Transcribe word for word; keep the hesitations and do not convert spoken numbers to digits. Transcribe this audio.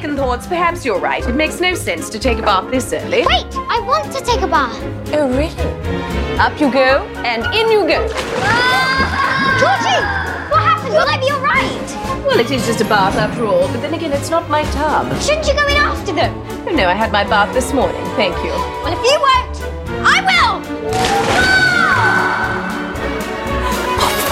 second thoughts, perhaps you're right. It makes no sense to take a bath this early. Wait, I want to take a bath. Oh, really? Up you go, and in you go. Ah! Georgie, what happened? Will I be all right? Well, it is just a bath after all, but then again, it's not my tub. Shouldn't you go in after them? Oh, no, I had my bath this morning, thank you. Well, if you won't, I will! Ah!